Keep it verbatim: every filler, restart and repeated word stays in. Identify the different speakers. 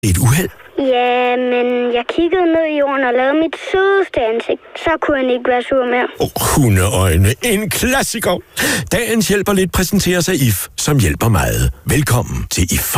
Speaker 1: et uheld?
Speaker 2: Ja, men jeg kiggede ned i jorden og lavede mit sødeste ansigt. Så kunne han ikke være sur mere.
Speaker 1: Oh, hundeøjne. En klassiker. Dagens hjælper lidt præsenterer sig I F, som hjælper meget. Velkommen til I F.